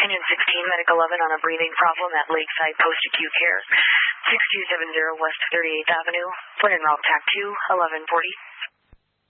Union 16, Medic 11 on a breathing problem at Lakeside Post Acute Care, 6270 West 38th Avenue. Plan route TAC 2, 1140.